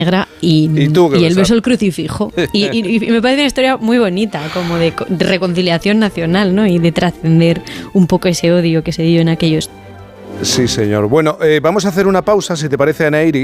negra y él besó el crucifijo. Y me parece una historia muy bonita, como de reconciliación nacional, ¿no? Y de trascender un poco ese odio que se dio en aquellos. Sí, señor. Bueno, vamos a hacer una pausa, si te parece, Anaïri.